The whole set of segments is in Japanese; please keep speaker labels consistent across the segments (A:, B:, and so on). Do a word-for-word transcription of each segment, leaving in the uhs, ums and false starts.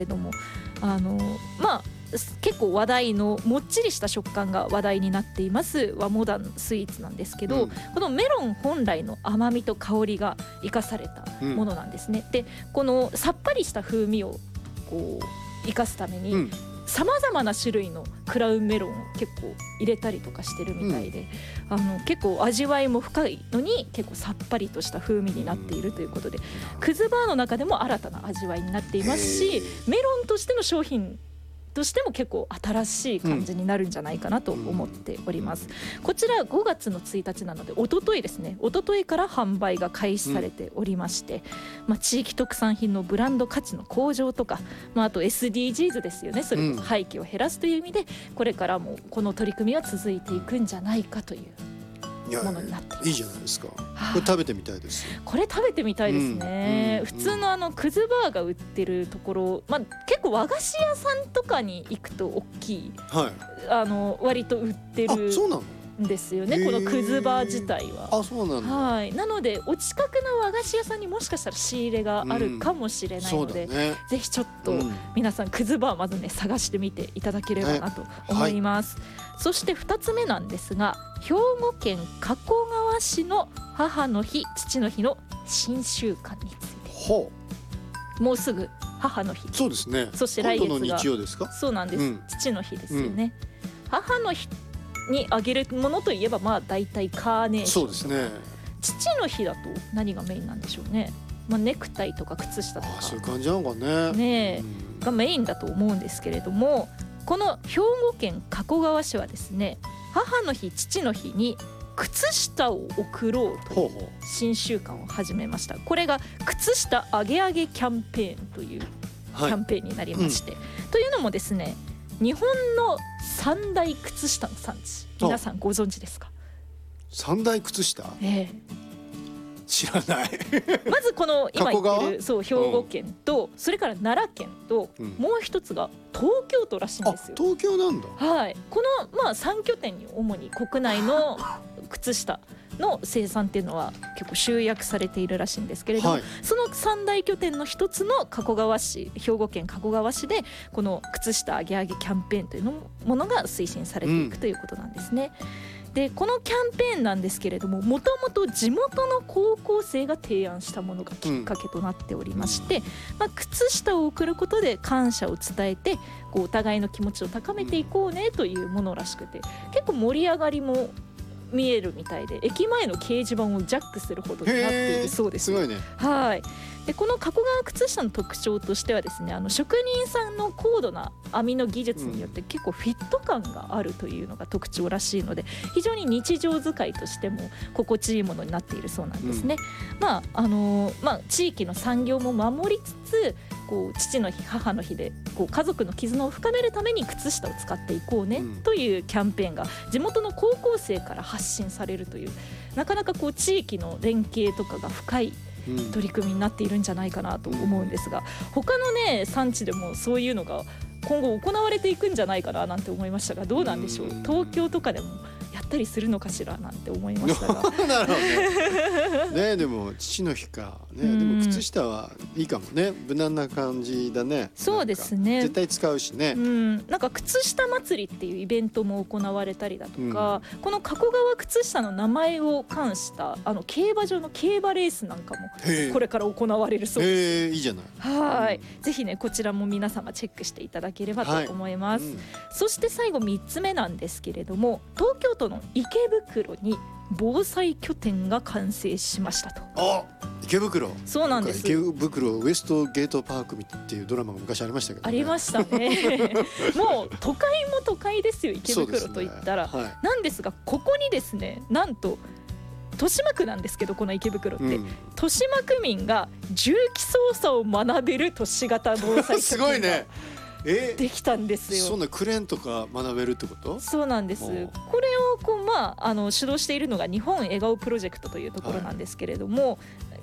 A: れども、あのまあ結構話題のもっちりした食感が話題になっています和モダンスイーツなんですけど、うん、このメロン本来の甘みと香りが生かされたものなんですね、うん、でこのさっぱりした風味をこう生かすために、うんさまざまな種類のクラウンメロンを結構入れたりとかしてるみたいで、うん、あの結構味わいも深いのに結構さっぱりとした風味になっているということで、クズバーの中でも新たな味わいになっていますし、メロンとしての商品としても結構新しい感じになるんじゃないかなと思っております、うん、こちらごがつのついたちなので一昨日ですね一昨日から販売が開始されておりまして、うんまあ、地域特産品のブランド価値の向上とか、まあ、あと エスディージーズ ですよね。それこそ廃棄を減らすという意味でこれからもこの取り組みは続いていくんじゃないかというものになっています。
B: いいじゃないですか。これ食べてみたいです。
A: これ食べてみたいですね、うん、普通のあのクズバーが売ってるところ、まあ、結構和菓子屋さんとかに行くと大きい、はい、あの割と売ってる
B: あそうなの
A: ですよねこのクズバー自体は。
B: あそうなんだ、
A: はい、なのでお近くの和菓子屋さんにもしかしたら仕入れがあるかもしれないので、うんね、ぜひちょっと皆さんクズバーまずね探してみていただければなと思います、はい、そしてふたつめなんですが兵庫県加古川市の母の日父の日の新習慣について。
B: ほ
A: うもうすぐ母の日。
B: そうですね。
A: そして来月が
B: 今度の日曜ですか。
A: そうなんです、うん、父の日ですよね、うん、母の日にあげるものといえばまあ大体カーネーション。そうですね。父の日だと何がメインなんでしょうね。まあ、ネクタイとか靴下とか
B: あそういう感じなのかね。
A: ね、うん、がメインだと思うんですけれども、この兵庫県加古川市はですね母の日父の日に靴下を贈ろうという新習慣を始めました。これが靴下あげあげキャンペーンというキャンペーンになりまして、はいうん、というのもですね日本の三大靴下の産地皆さんご存知ですか。
B: 三大靴下、ええ、知らない
A: まずこの今言ってるそう兵庫県と、うん、それから奈良県と、うん、もう一つが東京都らしいんですよ。
B: あ東京なんだ。
A: はい、この、まあ、さん拠点に主に国内の靴下の生産っていうのは結構集約されているらしいんですけれども、はい、その三大拠点の一つの加古川市兵庫県加古川市でこの靴下あげあげキャンペーンというのものが推進されていくということなんですね、うん、でこのキャンペーンなんですけれどももともと地元の高校生が提案したものがきっかけとなっておりまして、うんまあ、靴下を贈ることで感謝を伝えてこうお互いの気持ちを高めていこうねというものらしくて結構盛り上がりも見えるみたいで駅前の掲示板をジャックするほどになっているそうです。
B: すごいね。
A: はい。でこの加古川靴下の特徴としてはですねあの職人さんの高度な編みの技術によって結構フィット感があるというのが特徴らしいので非常に日常使いとしても心地いいものになっているそうなんですね、うんまああのまあ、地域の産業も守りつつこう父の日母の日でこう家族の絆を深めるために靴下を使っていこうねというキャンペーンが地元の高校生から発信されるというなかなかこう地域の連携とかが深い取り組みになっているんじゃないかなと思うんですが、他のね産地でもそういうのが今後行われていくんじゃないかななんて思いましたがどうなんでしょう。東京とかでもやったりするのかしらなんて思いましたが
B: なるほど ね, ねでも父の日か、ね、でも靴下はいいかもね無難な感じだね。
A: そうですね
B: 絶対使うしね、
A: うん、なんか靴下祭りっていうイベントも行われたりだとか、うん、この加古川靴下の名前を冠したあの競馬場の競馬レースなんかもこれから行われるそうです。
B: へーいいじゃない。
A: はい、うん、ぜひねこちらも皆様チェックしていただければと思います、はいうん、そして最後みっつめなんですけれども東京都の池袋に防災拠点が完成しましたと。
B: あ池袋。
A: そうなんです。
B: 池袋ウエストゲートパークっていうドラマが昔ありましたけど、ね、
A: ありましたねもう都会も都会ですよ池袋といったら、ねはい、なんですがここにですねなんと豊島区なんですけどこの池袋って、うん、豊島区民が重機操作を学べる都市型防災拠点がすごいねえできたんですよ。
B: そんなクレーンとか学べるってこと？
A: そうなんです。これをこう、まあ、あの主導しているのが日本笑顔プロジェクトというところなんですけれども、はい、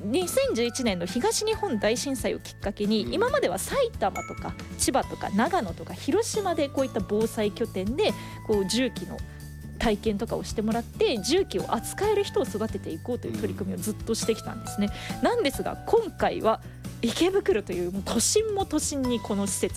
A: にせんじゅういちねんの東日本大震災をきっかけに、うん、今までは埼玉とか千葉とか長野とか広島でこういった防災拠点でこう重機の体験とかをしてもらって重機を扱える人を育てていこうという取り組みをずっとしてきたんですね。なんですが今回は池袋というもう都心も都心にこの施設